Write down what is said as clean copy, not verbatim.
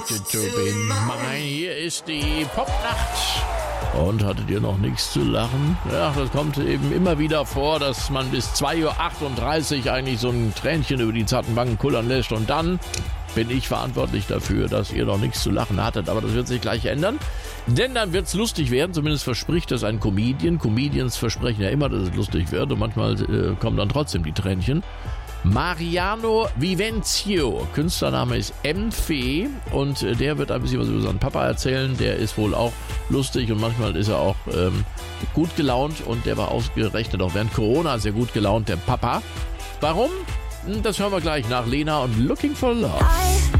to be mine. Hier ist die Popnacht. Und hattet ihr noch nichts zu lachen? Ja, das kommt eben immer wieder vor, dass man bis 2:38 Uhr eigentlich so ein Tränchen über die zarten Wangen kullern lässt. Und dann bin ich verantwortlich dafür, dass ihr noch nichts zu lachen hattet. Aber das wird sich gleich ändern. Denn dann wird's lustig werden. Zumindest verspricht das ein Comedian. Comedians versprechen ja immer, dass es lustig wird. Und manchmal kommen dann trotzdem die Tränchen. Mariano Vivenzio, Künstlername ist M-Fe und der wird ein bisschen was über seinen Papa erzählen. Der ist wohl auch lustig und manchmal ist er auch gut gelaunt und der war ausgerechnet auch während Corona sehr gut gelaunt, der Papa. Warum? Das hören wir gleich nach Lena und Looking for Love.